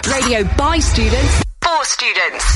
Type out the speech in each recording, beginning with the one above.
Radio by students, for students.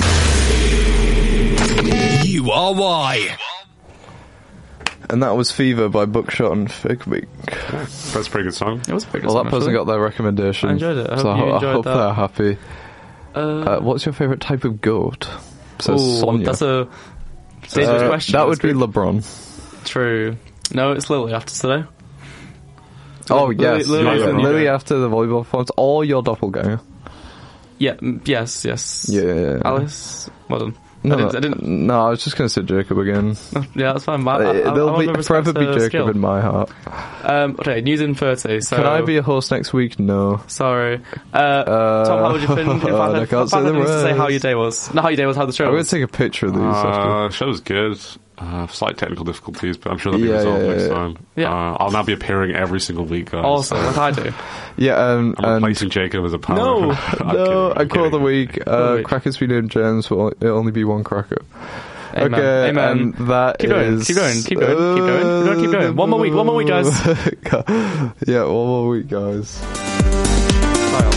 URY. And that was Fever by Buckshot and Figbeak. That's a pretty good song. It was a pretty good Well, song, that person actually. got their recommendation. I enjoyed it. I hope so you I enjoyed hope that. they're happy. What's your favourite type of goat? Says Sonia. That's a dangerous question. That That's would be good. LeBron. True. No, it's Lily after today. Oh, yes. Lily after the volleyball performance, or your doppelganger. Yeah, yes. Yeah. Alice, well done. No, I didn't. No, I was just going to say Jacob again. Yeah, that's fine. They'll forever be Jacob skill. in my heart. Okay, news in 30. So Can I be a host next week? No. Sorry. Tom, how would you feel? I can't say the to say words. how your day was. Not how your day was, how the show I'm going was. to take a picture of these. after. Show's good. Slight technical difficulties, but I'm sure they'll be Yeah, resolved yeah, next yeah. time. Yeah. I'll now be appearing every single week, guys. Also, like I do. Yeah, I'm and replacing Jacob as a power. No. I'm kidding, I'm I call the kidding. week. Crackers we named James will it'll only be one cracker. Amen. Okay, Amen. and that Keep going, is... keep going. One more week, guys. Yeah, one more week, guys. Bye.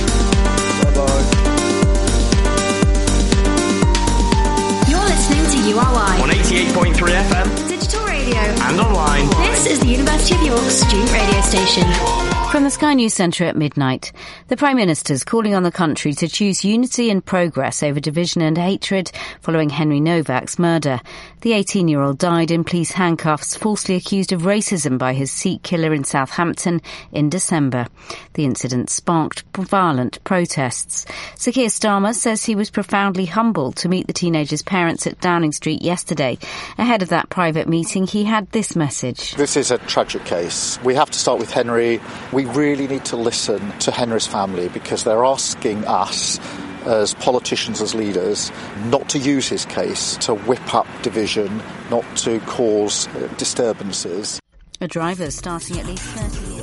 You're listening to URY. On 88.3 FM Digital radio. and online. This is the University of York student radio station. From the Sky News Centre at midnight, the Prime Minister's calling on the country to choose unity and progress over division and hatred following Henry Novak's murder. The 18-year-old died in police handcuffs, falsely accused of racism by his Sikh killer in Southampton in December. The incident sparked violent protests. Sir Keir Starmer says he was profoundly humbled to meet the teenager's parents at Downing Street yesterday. Ahead of that private meeting, he had this message. This is a tragic case. We have to start with Henry. We really need to listen to Henry's family because they're asking us as politicians, as leaders, not to use his case to whip up division, not to cause disturbances. A driver starting at least 30 years.